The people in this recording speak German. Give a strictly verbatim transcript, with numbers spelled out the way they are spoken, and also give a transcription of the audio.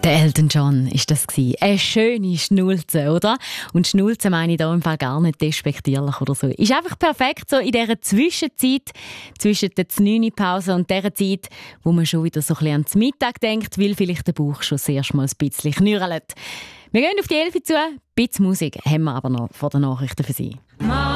Der Elton John war das. Eine schöne Schnulze, oder? Und Schnulze meine ich da im Fall gar nicht despektierlich oder so. Ist einfach perfekt so in dieser Zwischenzeit, zwischen der neun-Pause und der Zeit, wo man schon wieder so ein bisschen ans Mittag denkt, weil vielleicht der Bauch schon das erste Mal ein bisschen knurrt. Wir gehen auf die Elfi zu. Ein bisschen Musik haben wir aber noch vor den Nachrichten für Sie.